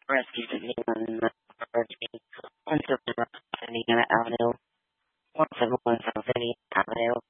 Rescue to Zealand, Virginia, 171 Indiana Avenue, 171 South Indiana Avenue,